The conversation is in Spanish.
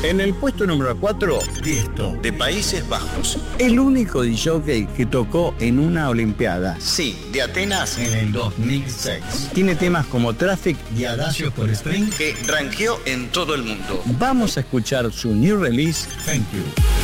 En el puesto número 4, Tiesto, de Países Bajos. el único DJ que tocó en una Olimpiada. Sí, de Atenas en el 2006. Tiene temas como Traffic Y Adagios por String que rankeó en todo el mundo. Vamos a escuchar su new release, Thank You.